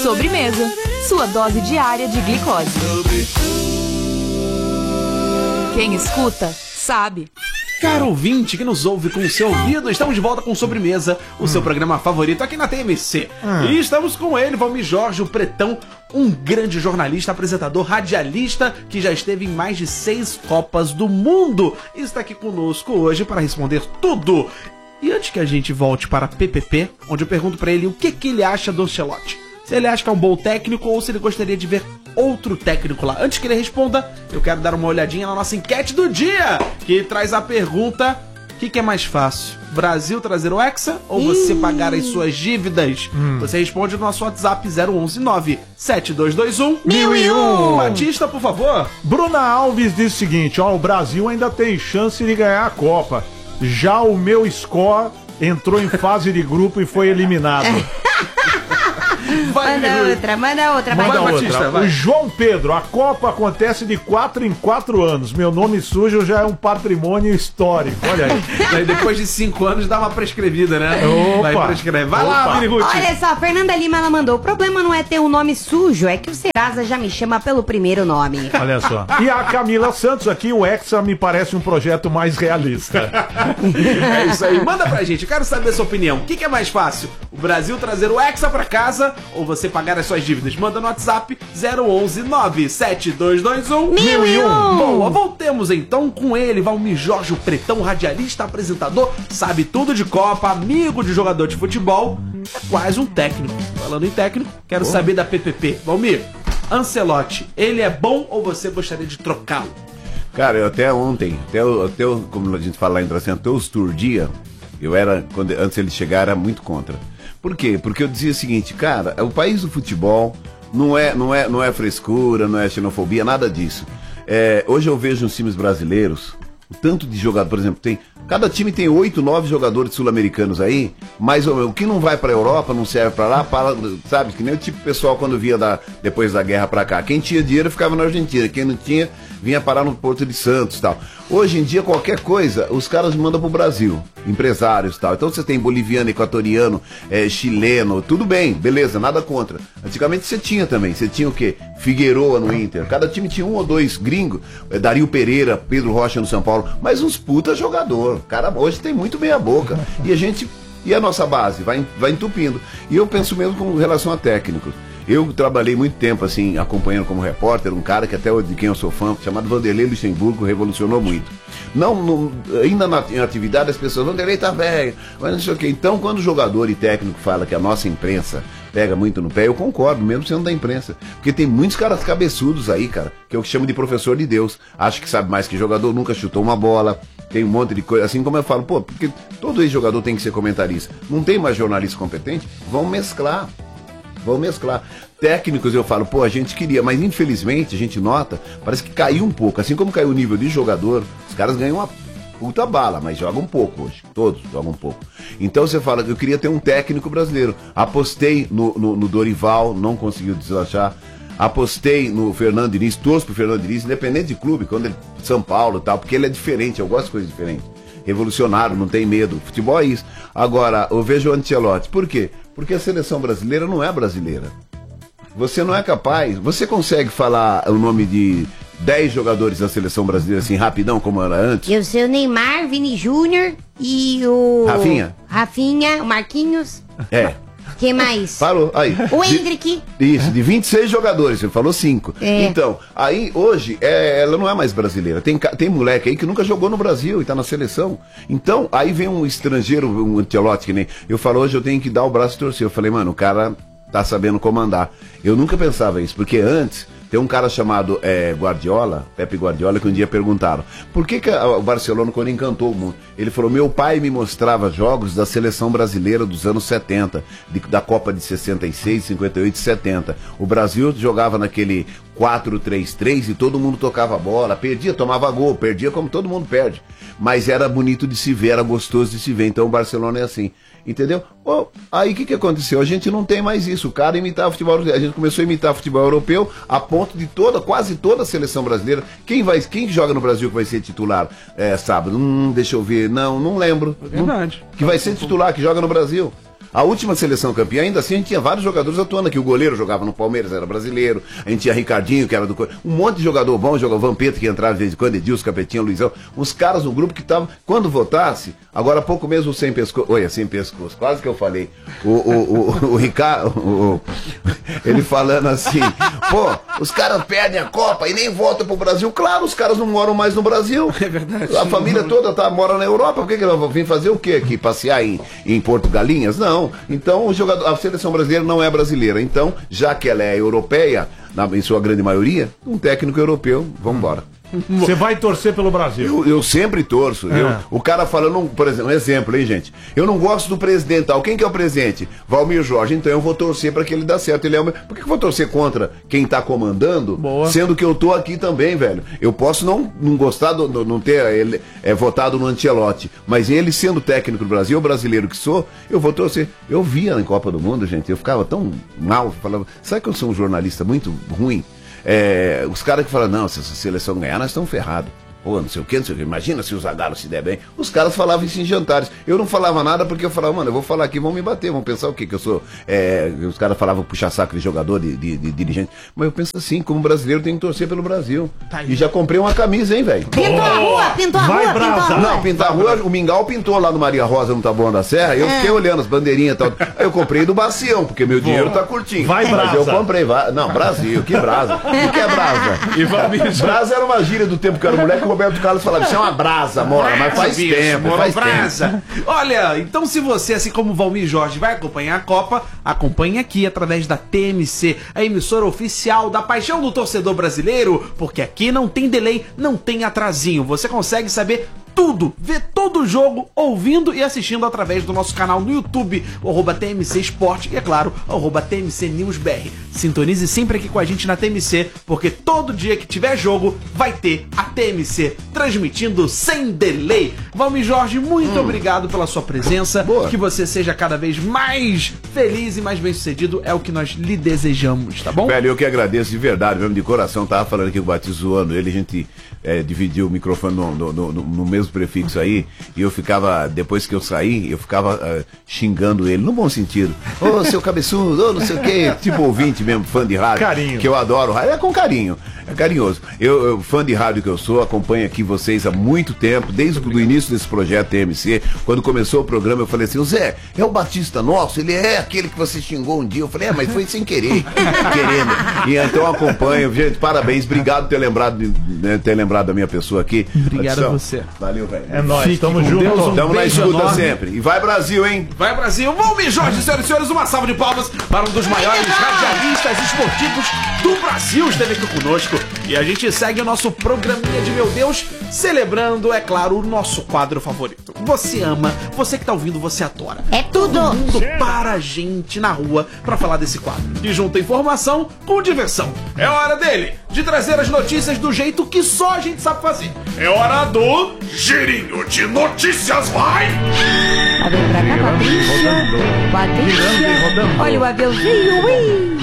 Sobremesa, sua dose diária de glicose. Quem escuta, sabe. Caro ouvinte que nos ouve com o seu ouvido, estamos de volta com Sobremesa, o seu programa favorito aqui na TMC. E estamos com ele, Valmir Jorge, o Pretão, um grande jornalista, apresentador, radialista, que já esteve em mais de 6 Copas do Mundo. E está aqui conosco hoje para responder tudo. E antes que a gente volte para PPP, onde eu pergunto para ele o que ele acha do Ancelotti. Se ele acha que é um bom técnico ou se ele gostaria de ver outro técnico lá. Antes que ele responda, eu quero dar uma olhadinha na nossa enquete do dia, que traz a pergunta: o que é mais fácil? Brasil trazer o Hexa ou você pagar as suas dívidas? Você responde no nosso WhatsApp 011-97221-1001. Batista, por favor. Bruna Alves diz o seguinte, ó, o Brasil ainda tem chance de ganhar a Copa. Já o meu score entrou em fase de grupo e foi eliminado. Manda outra. Batista, vai. O João Pedro, a Copa acontece de 4 em 4 anos. Meu nome sujo já é um patrimônio histórico. Olha aí. Aí depois de 5 anos dá uma prescrevida, né? Opa. Vai prescrever. Vai lá, Miriruti. Olha só, a Fernanda Lima, ela mandou: o problema não é ter um nome sujo, é que o Serasa já me chama pelo primeiro nome. Olha só. E a Camila Santos aqui, o Hexa me parece um projeto mais realista. É isso aí. Manda pra gente, eu quero saber a sua opinião. O que é mais fácil? O Brasil trazer o Hexa pra casa ou você pagar as suas dívidas? Manda no WhatsApp 011-97221-1001. Boa, voltemos então com ele, Valmir Jorge, o Pretão, radialista, apresentador, sabe tudo de Copa, amigo de jogador de futebol, é quase um técnico. Falando em técnico, quero saber da PPP. Valmir, Ancelotti, ele é bom ou você gostaria de trocá-lo? Cara, eu até ontem, como a gente fala lá em Dracena, até o Sturdia, eu era, antes ele chegar, era muito contra. Por quê? Porque eu dizia o seguinte, cara, o país do futebol não é frescura, não é xenofobia, nada disso. Hoje eu vejo nos times brasileiros, o tanto de jogador, por exemplo, cada time tem 8, 9 jogadores sul-americanos aí, mas o que não vai pra Europa, não serve pra lá, sabe? Que nem o tipo pessoal quando via depois da guerra pra cá. Quem tinha dinheiro ficava na Argentina, quem não tinha vinha parar no Porto de Santos e tal. Hoje em dia, qualquer coisa, os caras mandam pro Brasil, empresários e tal. Então você tem boliviano, equatoriano, chileno, tudo bem, beleza, nada contra. Antigamente você tinha também, você tinha o quê? Figueroa no Inter, cada time tinha 1 ou 2 gringos, Dario Pereira, Pedro Rocha no São Paulo, mas uns puta jogador. Cara, hoje tem muito meia boca. E a nossa base vai entupindo. E eu penso mesmo com relação a técnicos. Eu trabalhei muito tempo, assim, acompanhando como repórter, um cara que até de quem eu sou fã, chamado Vanderlei Luxemburgo, revolucionou muito. Ainda em atividade as pessoas, Vanderlei tá velho, mas não sei o quê. Então, quando o jogador e técnico fala que a nossa imprensa pega muito no pé, eu concordo, mesmo sendo da imprensa. Porque tem muitos caras cabeçudos aí, cara, que eu chamo de professor de Deus. Acho que sabe mais que jogador, nunca chutou uma bola, tem um monte de coisa. Assim como eu falo, porque todo ex-jogador tem que ser comentarista. Não tem mais jornalista competente? Vão mesclar. Técnicos eu falo, a gente queria, mas infelizmente a gente nota, parece que caiu um pouco. Assim como caiu o nível de jogador, os caras ganham uma puta bala, mas jogam um pouco hoje. Todos jogam um pouco. Então você fala que eu queria ter um técnico brasileiro. Apostei no Dorival, não conseguiu deslanchar. Apostei no Fernando Diniz, torço pro Fernando Diniz, independente de clube, quando ele São Paulo e tal, porque ele é diferente, eu gosto de coisas diferentes. Revolucionário, não tem medo. Futebol é isso. Agora, eu vejo o Ancelotti. Por quê? Porque a seleção brasileira não é brasileira. Você não é capaz. Você consegue falar o nome de 10 jogadores da seleção brasileira assim, rapidão, como era antes? Eu sei o Neymar, Vini Júnior e o... Rafinha, o Marquinhos. Quem mais? Parou, aí. O Hendrick. Isso, de 26 jogadores, você falou 5. Então, aí hoje, ela não é mais brasileira. Tem moleque aí que nunca jogou no Brasil e tá na seleção. Então, aí vem um estrangeiro, um Ancelotti, que nem... Eu falo, hoje eu tenho que dar o braço e torcer. Eu falei, mano, o cara tá sabendo comandar. Eu nunca pensava isso, porque antes... Tem um cara chamado Pepe Guardiola, que um dia perguntaram por que o Barcelona, quando encantou o mundo, ele falou, meu pai me mostrava jogos da seleção brasileira dos anos 70, da Copa de 66, 58 e 70. O Brasil jogava naquele 4-3-3 e todo mundo tocava a bola, perdia, tomava gol, perdia como todo mundo perde. Mas era bonito de se ver, era gostoso de se ver. Então o Barcelona é assim. Entendeu? Aí o que aconteceu? A gente não tem mais isso. O cara imitava futebol, a gente começou a imitar futebol europeu a ponto de quase toda a seleção brasileira. Quem joga no Brasil que vai ser titular sábado? Deixa eu ver. Não lembro. É verdade. Que vai ser titular, que joga no Brasil. A última seleção campeã, ainda assim, a gente tinha vários jogadores atuando aqui. O goleiro jogava no Palmeiras, era brasileiro. A gente tinha Ricardinho, que era do... Um monte de jogador bom, jogava Vampeta, que entrava de vez em quando, Edilson, Capetinho, Luizão. Os caras do grupo que estavam... Quando votasse, agora há pouco mesmo o Sem Pescoço... Olha, Sem Pescoço, quase que eu falei. O Ricardo... Ele falando assim, pô, os caras perdem a Copa e nem voltam pro Brasil. Claro, os caras não moram mais no Brasil. É verdade. A família toda mora na Europa. Por que eles vão vir fazer o quê aqui? Passear em Porto Galinhas? Não. Então, a seleção brasileira não é brasileira. Então, já que ela é europeia, em sua grande maioria, um técnico europeu, vamos embora. Você vai torcer pelo Brasil? Eu sempre torço. O cara falando, por exemplo, um exemplo, hein, gente? Eu não gosto do presidente tal. Quem que é o presidente? Valmir Jorge. Então eu vou torcer para que ele dê certo. Ele é Por que eu vou torcer contra quem tá comandando? Boa. Sendo que eu tô aqui também, velho. Eu posso não gostar, não ter ele votado no Ancelotti, mas ele sendo técnico do Brasil, o brasileiro que sou, eu vou torcer. Eu via na Copa do Mundo, gente, eu ficava tão mal, falava, sabe que eu sou um jornalista muito ruim? Os caras que falam, não, se essa seleção ganhar, nós estamos ferrados. Pô, não sei o que, não sei o que. Imagina se o Zagallo se der bem. Os caras falavam isso em jantares. Eu não falava nada porque eu falava, mano, eu vou falar aqui, vão me bater, vão pensar o quê? Que eu sou. Os caras falavam puxar saco de jogador, de dirigente. Mas eu penso assim, como brasileiro, tem que torcer pelo Brasil. Tá. E já comprei uma camisa, hein, velho? Pintou a rua, pintou a Vai, rua, pintou a Brasa. rua. Não, pintar a rua, o Mingau pintou lá no Maria Rosa, no Taboão da Serra, eu fiquei olhando as bandeirinhas e tal. Aí eu comprei do Bacião, porque meu dinheiro tá curtinho. Vai, Mas Brasa. eu comprei. Não, Brasil, que brasa. O que é brasa? Brasa era uma gíria do tempo que eu era moleque, o Roberto Carlos falava, isso é uma brasa, mora, mas faz tempo, faz brasa. Olha, então se você, assim como o Valmir Jorge, vai acompanhar a Copa, acompanhe aqui através da TMC, a emissora oficial da paixão do torcedor brasileiro, porque aqui não tem delay, não tem atrasinho. Você consegue saber tudo, ver todo o jogo ouvindo e assistindo através do nosso canal no YouTube, o @TMC Esporte e, é claro, o @TMC News BR. Sintonize sempre aqui com a gente na TMC, porque todo dia que tiver jogo, vai ter a TMC transmitindo sem delay. Valmir Jorge, muito obrigado pela sua presença. Boa. Que você seja cada vez mais feliz e mais bem-sucedido, é o que nós lhe desejamos, tá bom? Velho, eu que agradeço de verdade, mesmo de coração. Tava falando aqui com o Batista zoando ele, a gente dividiu o microfone no mesmo prefixo aí, e eu ficava, depois que eu saí, eu ficava xingando ele, no bom sentido. Ô, seu cabeçudo, ô, não sei o quê, tipo ouvinte mesmo, fã de rádio. Carinho. Que eu adoro rádio, é com carinho. É carinhoso. Eu, fã de rádio que eu sou, acompanho aqui vocês há muito tempo, desde o início desse projeto TMC. Quando começou o programa, eu falei assim, o Zé, é o Batista nosso? Ele é aquele que você xingou um dia. Eu falei, mas foi sem querer, querendo. E então acompanho. Gente, parabéns, obrigado por ter lembrado da minha pessoa aqui. Obrigado a Batistão, você. Valeu, velho. É nóis, Fique tamo com junto. Deus, um Tamo na beijo escuta enorme. sempre. E vai Brasil, hein? Vai Brasil, Valmir Jorge, senhoras e senhores, uma salva de palmas para um dos maiores radialistas esportivos do Brasil, esteve aqui conosco. E a gente segue o nosso programinha de Meu Deus, celebrando, é claro, o nosso quadro favorito. Você ama, você que tá ouvindo, você adora. É tudo. Todo mundo para a gente na rua pra falar desse quadro. E junta informação com diversão. É hora dele, de trazer as notícias do jeito que só a gente sabe fazer. É hora do Girinho de Notícias, vai! Tá vendo pra cá, Patrícia? rodando. Olha o aviãozinho, ui!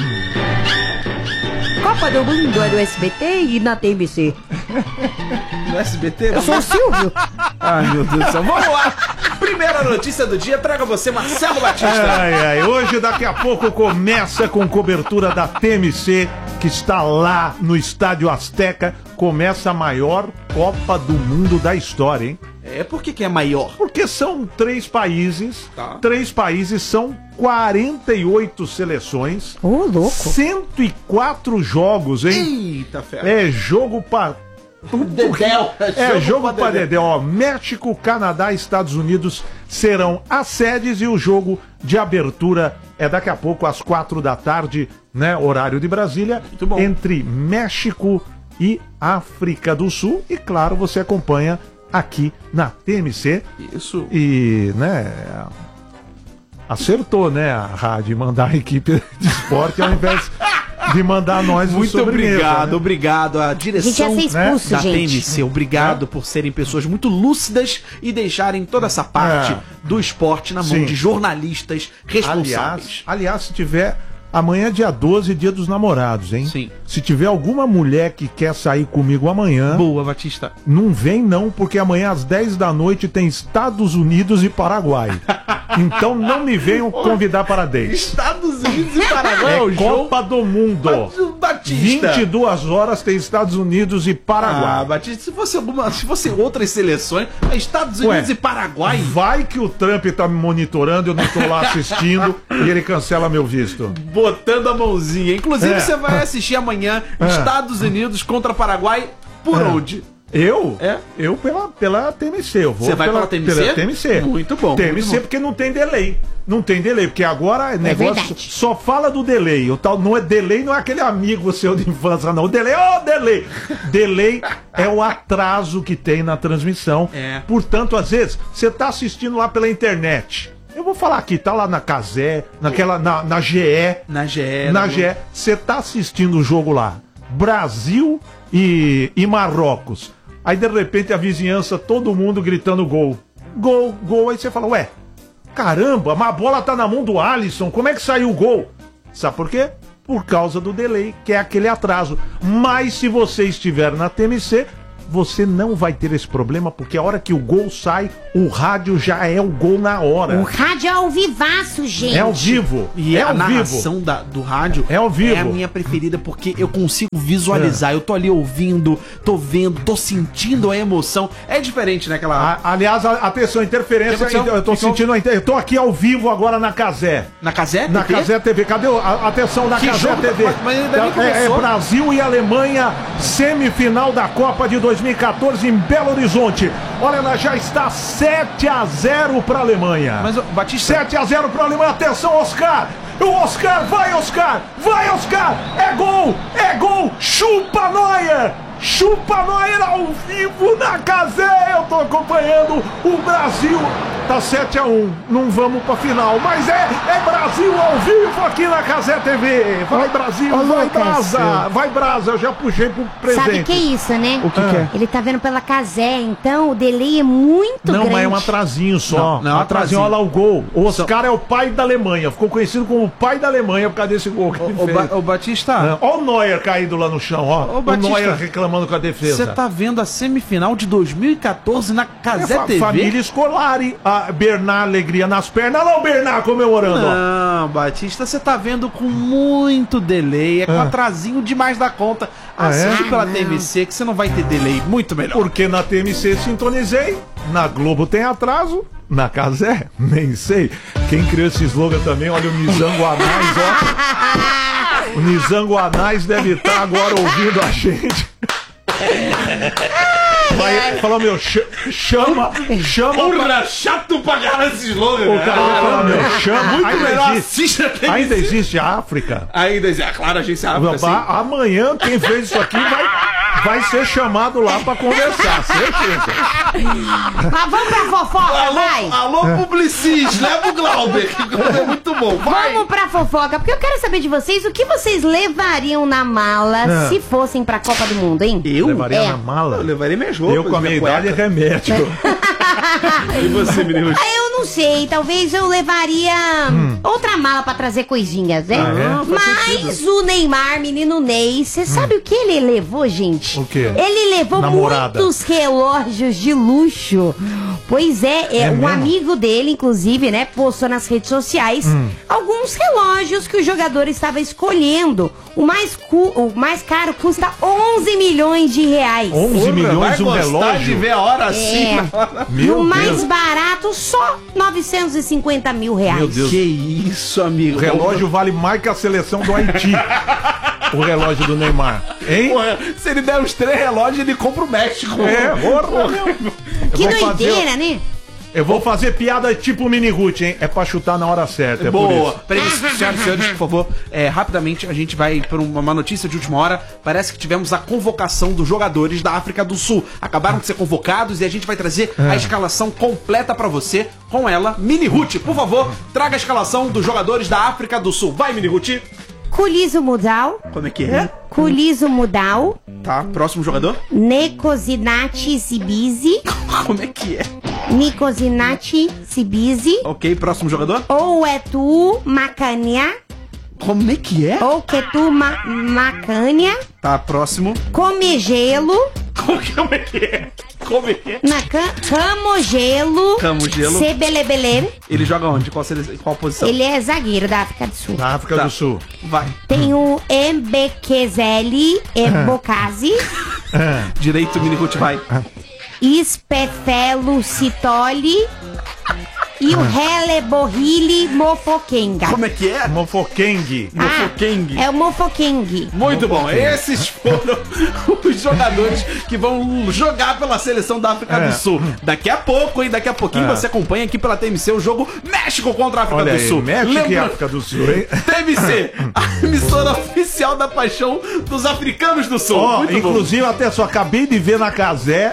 Copa do Mundo é do SBT e na TMC. No SBT? Eu sou o Silvio. Ai, meu Deus do céu. Vamos lá! Primeira notícia do dia, traga você, Marcelo Batista. Ai, hoje, daqui a pouco, começa com cobertura da TMC, que está lá no Estádio Azteca. Começa a maior Copa do Mundo da história, hein? Por que é maior? Porque são 3 países, Tá. 3 países, são 48 seleções, Ô, louco. 104 jogos, hein? Eita, fera. É jogo pra... Dedéu. É jogo pra Dedé, ó. México, Canadá e Estados Unidos serão as sedes e o jogo de abertura é daqui a pouco às 4 da tarde, né? Horário de Brasília. Muito bom. Entre México e África do Sul. E claro, você acompanha aqui na TMC. Isso. E, né? Acertou, né? A rádio mandar a equipe de esporte ao invés de mandar nós no Muito sobremesa, obrigado, né? obrigado à A gente direção ia ser expulso, da gente. TMC. Obrigado por serem pessoas muito lúcidas e deixarem toda essa parte do esporte na mão Sim. de jornalistas responsáveis. Aliás, se tiver Amanhã é dia 12, dia dos namorados, hein? Sim. Se tiver alguma mulher que quer sair comigo amanhã... Boa, Batista. Não vem não, porque amanhã às 10 da noite tem Estados Unidos e Paraguai. Então não me venham convidar para date. Estados Unidos e Paraguai é o Copa do Mundo. Batista. 22 horas tem Estados Unidos e Paraguai. Batista, se fosse outras seleções, Estados Unidos e Paraguai. Vai que o Trump tá me monitorando, eu não tô lá assistindo e ele cancela meu visto. Botando a mãozinha. Inclusive, você vai assistir amanhã Estados Unidos contra Paraguai por onde? Eu? É? Eu pela TMC. Eu vou Você vai pela TMC? Pela TMC. Muito bom. TMC muito bom. porque não tem delay. Não tem delay, porque agora o negócio verdade. só fala do delay. O tal não é delay, não é aquele amigo seu de infância, não. O delay, delay. Delay é o atraso que tem na transmissão. É. Portanto, às vezes, você tá assistindo lá pela internet. Eu vou falar aqui, tá lá na Cazé, na GE. Na GE. Na GE, você tá assistindo o jogo lá, Brasil e Marrocos. Aí de repente a vizinhança, todo mundo gritando gol. Gol, gol. Aí você fala, ué, caramba, mas a bola tá na mão do Alisson, como é que saiu o gol? Sabe por quê? Por causa do delay, que é aquele atraso. Mas se você estiver na TMC, você não vai ter esse problema, porque a hora que o gol sai, o rádio já é o gol na hora. O rádio é ao vivaço, gente. É ao vivo. E é a ao vivo. narração do rádio É ao vivo. é a minha preferida, porque eu consigo visualizar. Eu tô ali ouvindo, tô vendo, tô sentindo a emoção. É diferente, né? Aquela... Aliás, atenção, interferência. Eu tô sentindo eu tô aqui ao vivo agora na Cazé. Na Cazé? Na Cazé TV. Cadê atenção na Que Cazé jogo? TV? Mas ainda nem começou. Brasil e Alemanha, semifinal da Copa de 2014 em Belo Horizonte. Olha, ela já está 7-0 para a Alemanha. Mas, Batista... 7-0 para a Alemanha. Atenção, Oscar. O Oscar, vai Oscar! Vai Oscar! É gol! É gol! Chupa Neuer! Chupa Neuer ao vivo na Cazé! Eu tô acompanhando o Brasil. Tá 7-1, não vamos pra final, mas é Brasil ao vivo aqui na Cazé TV. Vai Brasil, vai Lucas. Brasa, vai Brasa, eu já puxei pro presente. Sabe o que é isso, né? O que que é? Ele tá vendo pela Cazé, então o delay é muito Não, grande. mas é um atrasinho só. Não, é um atrasinho. Olha lá o gol. O Oscar é o pai da Alemanha. Ficou conhecido como o pai da Alemanha por causa desse gol que ele fez. Ô, Batista... Olha o Neuer caído lá no chão, ó. Ô, O Batista, Neuer reclamando com a defesa. Você tá vendo a semifinal de 2014 na Cazé TV? Família Scolari, a Bernard Alegria nas pernas. Olha lá o Bernard comemorando, ó. Não, Batista, você tá vendo com muito delay, com atrasinho demais da conta. Assiste pela TMC que você não vai ter delay, muito melhor. Porque na TMC sintonizei, na Globo tem atraso, na Cazé, nem sei. Quem criou esse slogan também, olha o Nizango Anais, ó. O Nizango Anais deve estar agora ouvindo a gente. Vai falar, meu, chama. Porra, chato pra caralho esse slogan, O cara vai falar, meu, chama. Muito ainda melhor, existe, assiste a TMC. ainda existe a África. Ainda existe, claro, a agência África, sim. Amanhã quem fez isso aqui vai ser chamado lá pra conversar, certeza. Mas vamos pra fofoca, vai! Alô, Publicis, leva o Glauber, que é muito bom, vai! Vamos pra fofoca, porque eu quero saber de vocês o que vocês levariam na mala se fossem pra Copa do Mundo, hein? Eu? Levaria É. na mala? Eu levaria minhas roupas, Eu com a minha cueca. idade é remédio. E você, menino? Eu não sei, talvez eu levaria outra mala pra trazer coisinhas, né? Mas o Neymar, menino Ney, você sabe o que ele levou, gente? O quê? Ele levou Namorada. muitos relógios de luxo. Pois é, um mesmo? amigo dele, inclusive, né, postou nas redes sociais alguns relógios que o jogador estava escolhendo. O mais caro custa 11 milhões de reais. 11 milhões um Vai gostar relógio? de ver a hora assim. É. Meu E o mais Deus. barato, só 950 mil reais. Meu Deus. Que isso, amigo. O relógio vale mais que a seleção do Haiti. O relógio do Neymar. Hein? Porra, se ele der os 3 relógios, ele compra o México. Porra, meu. Que Eu vou doideira, né? Eu vou fazer piada tipo mini Ruth, hein? É pra chutar na hora certa, é por Boa. isso. Peraí, senhoras e senhores, por favor, rapidamente a gente vai para uma notícia de última hora. Parece que tivemos a convocação dos jogadores da África do Sul. Acabaram de ser convocados e a gente vai trazer a escalação completa pra você com ela. Mini Ruth, por favor, traga a escalação dos jogadores da África do Sul. Vai, Mini Ruth. Kulizo Mudal, Como é que é? Kulizo Mudal, Tá, próximo jogador. Nekozinati Sibizi, Como é que é? Nicozinati Sibizi, Ok, próximo jogador. Ouetu Macania, Como é que é? Ou Macânia, Tá, próximo. Comegelo, Como é que é? Como é que é? Camogelo, Camogelo. Sebelebelê. Ele joga onde? Qual posição? Ele é zagueiro da África do Sul. Na África Tá. do Sul. Vai. Tem o Embekezeli Ebokazi, Direito, Minihut, vai. Ispefelo Citoli e o Helebohili Mofokenga. Como é que é? Mofokeng. Mofokeng. É o Mofokeng. Muito bom. Esses foram os jogadores que vão jogar pela seleção da África do Sul. Daqui a pouco, hein? Daqui a pouquinho você acompanha aqui pela TMC o jogo México contra a África Olha do aí, Sul. México e África do Sul, hein? TMC, a emissora oficial da paixão dos africanos do Sul. Ó, Muito inclusive, até só acabei de ver na Casé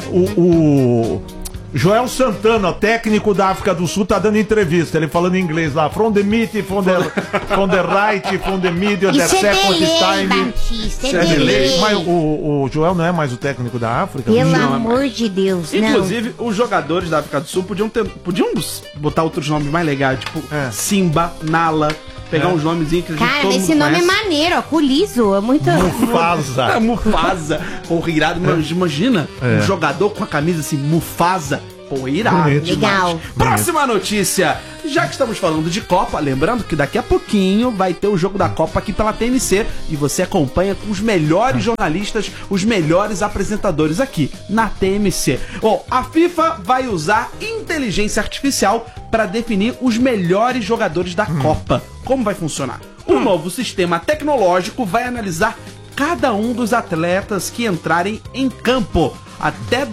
o Joel Santana, técnico da África do Sul, tá dando entrevista. Ele falando em inglês lá. From the meet, from the right, from the middle, the Isso é second delay, time. Batista, Isso é delay. Mas o Joel não é mais o técnico da África? Pelo Não. amor de Deus, não. Inclusive, os jogadores da África do Sul podiam botar outros nomes mais legais, tipo Simba, Nala, pegar uns nomezinhos que a gente Cara, todo esse mundo nome conhece. é maneiro, ó. Culizo, é muito... Mufasa. Mufasa. Porra, irado. Imagina um jogador com a camisa assim, Mufasa. Pô, irado. Bonito. Legal. Demais. Próxima notícia. Já que estamos falando de Copa, lembrando que daqui a pouquinho vai ter o jogo da Copa aqui pela TMC e você acompanha com os melhores jornalistas, os melhores apresentadores aqui na TMC. Bom, a FIFA vai usar inteligência artificial para definir os melhores jogadores da Copa. Como vai funcionar? Um novo sistema tecnológico vai analisar cada um dos atletas que entrarem em campo. Até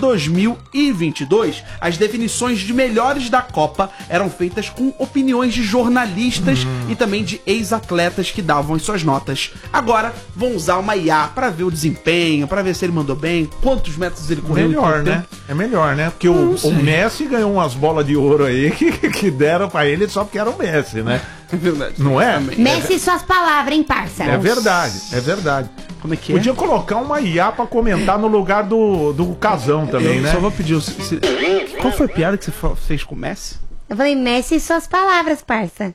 2022, as definições de melhores da Copa eram feitas com opiniões de jornalistas e também de ex-atletas que davam as suas notas. Agora, vão usar uma IA para ver o desempenho, para ver se ele mandou bem, quantos metros ele correu. Melhor, quanto né? tempo. É melhor, né? Porque o Messi ganhou umas bolas de ouro aí que deram pra ele só porque era o Messi, né? É verdade. Não é? Também. Messi suas palavras, hein, parça? É verdade, é verdade. Como é que é? Podia colocar uma IA pra comentar no lugar do Casão também, Eu né? só vou pedir... Qual foi a piada que você fez com o Messi? Eu falei, Messi suas palavras, parça.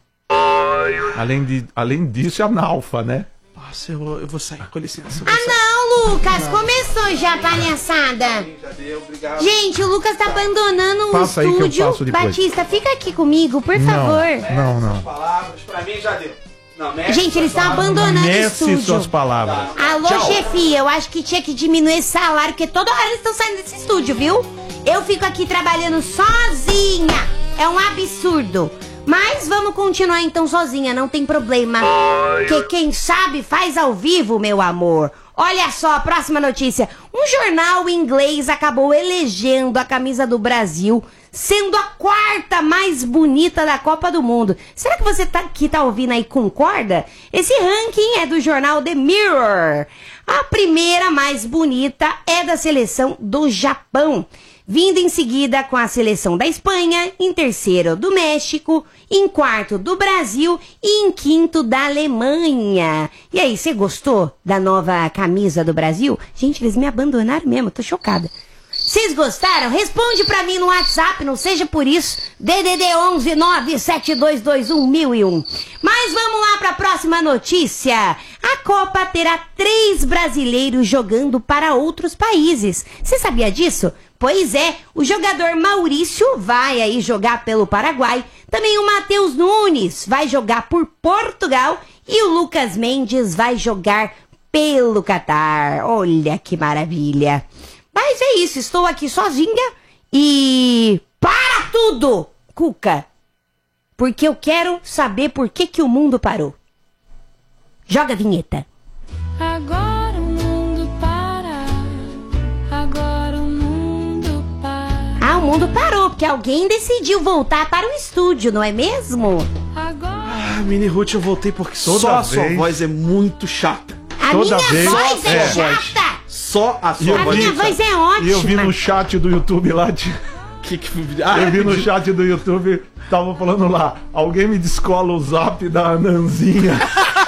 Além disso, é analfa, né? Nossa, eu vou sair, com licença. Ah, não, Lucas, começou já a palhaçada. Já deu, obrigado. Gente, o Lucas tá abandonando o Passa aí que eu estúdio. passo depois. Batista, fica aqui comigo, por favor. Não. Palavras, pra mim já deu. Não, Messi, Gente, eles estão abandonando o Messi estúdio. suas palavras. Alô, chefia, eu acho que tinha que diminuir esse salário, porque toda hora eles estão saindo desse estúdio, viu? Eu fico aqui trabalhando sozinha. É um absurdo. Mas vamos continuar então sozinha, não tem problema. Que quem sabe faz ao vivo, meu amor. Olha só, a próxima notícia. Um jornal inglês acabou elegendo a camisa do Brasil sendo a quarta mais bonita da Copa do Mundo. Será que você que tá ouvindo aí concorda? Esse ranking é do jornal The Mirror. A primeira mais bonita é da seleção do Japão, vindo em seguida com a seleção da Espanha, em terceiro do México, em quarto do Brasil e em quinto da Alemanha. E aí, você gostou da nova camisa do Brasil? Gente, eles me abandonaram mesmo, tô chocada. Vocês gostaram? Responde pra mim no WhatsApp, não seja por isso. DDD 11 97221 1001. Mas vamos lá pra próxima notícia. A Copa terá 3 brasileiros jogando para outros países. Você sabia disso? Pois é, o jogador Maurício vai aí jogar pelo Paraguai. Também o Matheus Nunes vai jogar por Portugal. E o Lucas Mendes vai jogar pelo Catar. Olha que maravilha. Mas é isso, estou aqui sozinha e... Para tudo, Cuca! Porque eu quero saber por que o mundo parou. Joga a vinheta. Agora o mundo para. Agora o mundo para. Ah, o mundo parou, porque alguém decidiu voltar para o estúdio, não é mesmo? Agora. Ah, Mini Ruth, eu voltei porque Toda só a sua vez. voz é muito chata. A Toda minha vez- voz é é. chata! Só a sua A voz. minha voz é ótima! E eu vi no chat do YouTube lá, eu vi no chat do YouTube, tava falando lá, alguém me descola o zap da Ananzinha.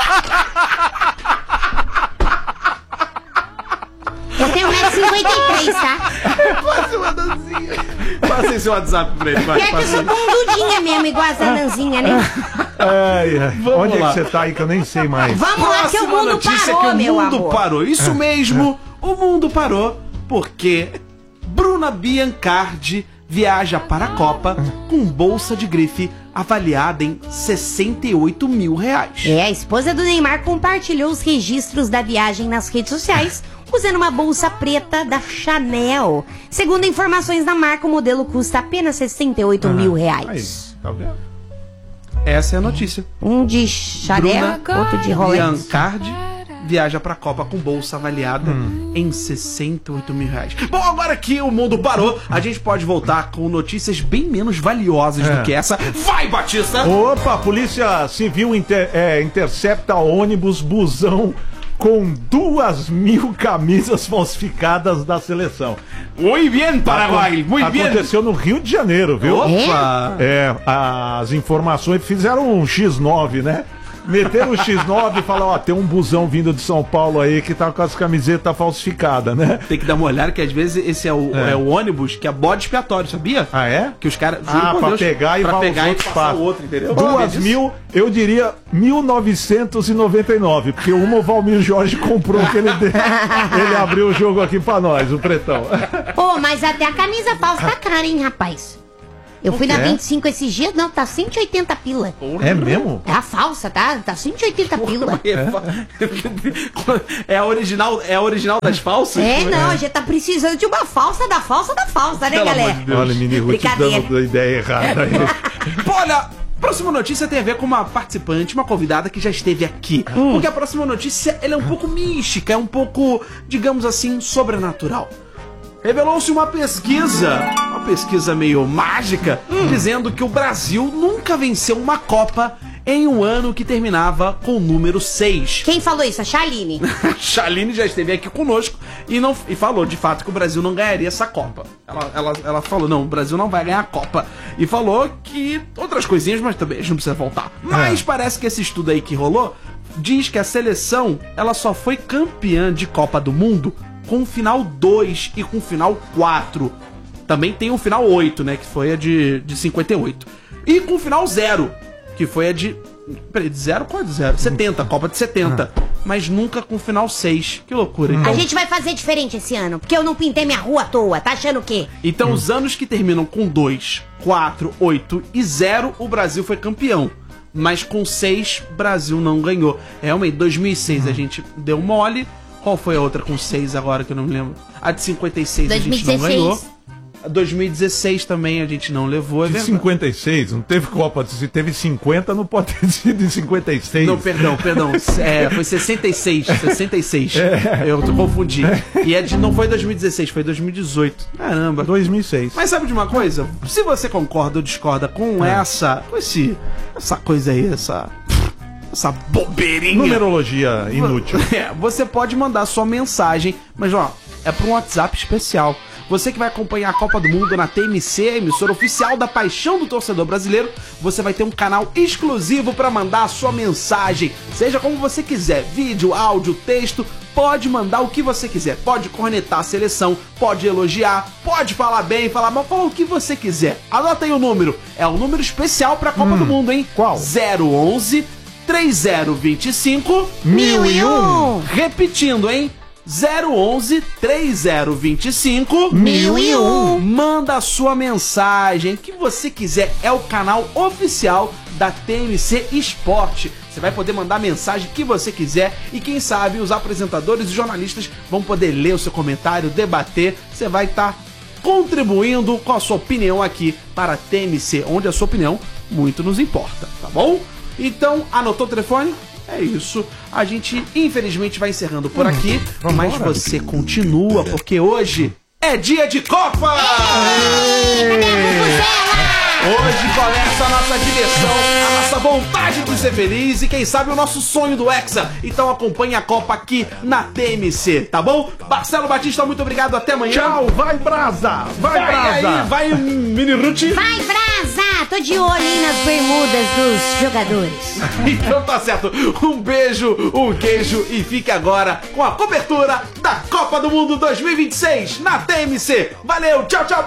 Eu tenho 1,53m, tá? Passa uma dancinha. Passa esse WhatsApp pra ele, vai. Pior que eu sou bundudinha mesmo, igual as anãzinhas, né? Vamos Onde é lá. que você tá aí que eu nem sei mais? Vamos lá que o Próxima mundo notícia parou, é que o meu mundo amor. parou. Isso mesmo, o mundo parou porque Bruna Biancardi viaja para a Copa com bolsa de grife avaliada em 68 mil reais. A esposa do Neymar compartilhou os registros da viagem nas redes sociais usando uma bolsa preta da Chanel. Segundo informações da marca, o modelo custa apenas 68 mil reais. Aí, tá vendo? Essa é a notícia. Um de Chanel, Bruna outro de Rolex. Biancardi viaja pra Copa com bolsa avaliada em 68 mil reais. Bom, agora que o mundo parou, a gente pode voltar com notícias bem menos valiosas do que essa. Vai, Batista! Opa, a Polícia Civil intercepta ônibus busão com 2.000 camisas falsificadas da seleção. Muito bem, Paraguai! Muito bem! Aconteceu no Rio de Janeiro, viu? Opa! As informações fizeram um X9, né? Meteram o X9 e falaram, ó, tem um busão vindo de São Paulo aí que tá com as camisetas falsificadas, né? Tem que dar uma olhada que às vezes esse é o ônibus que é bode expiatório, sabia? Ah, é? Que os caras... Pra pegar e pra vai pegar os e outros passar passam. o outro, entendeu? 2.000, eu diria 1999, porque uma o Valmir Jorge comprou que ele abriu o jogo aqui pra nós, o Pretão. Pô, mas até a camisa falsa tá cara, hein, rapaz? Eu fui na quê? 25 esses dias, não, tá 180 pila. É mesmo? É a falsa, tá? Tá 180 pila. É a original das falsas? Não, a gente tá precisando de uma falsa da falsa da falsa, né, Pelo galera? amor de Deus. Olha, Mini Ruth Brincadeira. dando ideia errada aí. Pô, olha, próxima notícia tem a ver com uma participante, uma convidada que já esteve aqui. Porque a próxima notícia ela é um pouco mística, é um pouco, digamos assim, sobrenatural. Revelou-se uma pesquisa meio mágica, dizendo que o Brasil nunca venceu uma Copa em um ano que terminava com o número 6. Quem falou isso? A Charline. Shaline já esteve aqui conosco e falou de fato que o Brasil não ganharia essa Copa. Ela falou, não, o Brasil não vai ganhar a Copa. E falou que outras coisinhas, mas também a gente não precisa voltar. Mas parece que esse estudo aí que rolou diz que a seleção ela só foi campeã de Copa do Mundo com o final 2 e com o final 4. Também tem o final 8, né, que foi a de 58. E com o final 0, que foi a de... Peraí, de 0? Qual é de 0? 70, Copa de 70. Mas nunca com o final 6. Que loucura. Então, A gente vai fazer diferente esse ano, porque eu não pintei minha rua à toa. Tá achando o quê? então os anos que terminam com 2, 4, 8 e 0, o Brasil foi campeão. Mas com 6, o Brasil não ganhou. Realmente, 2006 a gente deu mole. Qual foi a outra com 6 agora que eu não me lembro? A de 56 a gente não 2016. ganhou. A 2016 também a gente não levou, é De verdade. 56, não teve Copa, se teve 50, não pode ter sido em 56. Não, perdão. Foi 66. Eu confundi. E não foi 2016, foi 2018. Caramba. 2006. Mas sabe de uma coisa? Se você concorda ou discorda com essa coisa aí, essa bobeirinha. Numerologia inútil. Você pode mandar sua mensagem, mas ó, é para um WhatsApp especial. Você que vai acompanhar a Copa do Mundo na TMC, emissora oficial da paixão do torcedor brasileiro, você vai ter um canal exclusivo para mandar a sua mensagem. Seja como você quiser, vídeo, áudio, texto, pode mandar o que você quiser. Pode cornetar a seleção, pode elogiar, pode falar bem, falar mal, fala o que você quiser. Anota aí o número, é um número especial para a Copa do Mundo, hein? Qual? 011 3025 1001. Repetindo, hein? 011 3025 1001. Manda a sua mensagem, que você quiser. É o canal oficial da TMC Esporte. Você vai poder mandar a mensagem que você quiser e quem sabe os apresentadores e jornalistas vão poder ler o seu comentário, debater. Você vai estar contribuindo com a sua opinião aqui para a TMC, onde a sua opinião muito nos importa, tá bom? Então, anotou o telefone? É isso. A gente, infelizmente, vai encerrando por aqui. Mas você continua, porque hoje é dia de Copa! Hoje começa a nossa diversão, a nossa vontade de ser feliz e quem sabe o nosso sonho do Hexa. Então acompanhe a Copa aqui na TMC, tá bom? Marcelo Batista, muito obrigado, até amanhã. Tchau, vai Brasa! Vai Brasa! Aí, vai Mini Ruth. Vai, Brasa! Tô de olho aí nas bermudas dos jogadores. Então tá certo. Um beijo, um queijo e fique agora com a cobertura da Copa do Mundo 2026 na TMC. Valeu, tchau, tchau,